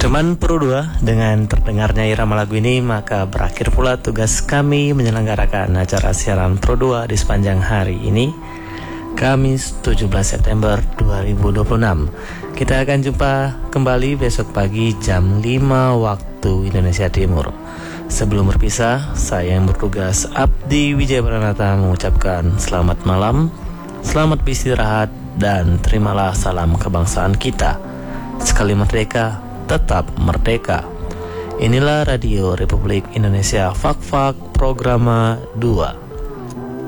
Teman Pro 2, dengan terdengarnya irama lagu ini maka berakhir pula tugas kami menyelenggarakan acara siaran Pro 2 di sepanjang hari ini, Kamis 17 September 2026. Kita akan jumpa kembali besok pagi jam 5 waktu Indonesia Timur. Sebelum berpisah, saya yang bertugas Abdi Wijaya Pranata mengucapkan selamat malam, selamat beristirahat, dan terimalah salam kebangsaan kita. Sekali merdeka, tetap merdeka. Inilah Radio Republik Indonesia Fak-Fak Programa 2.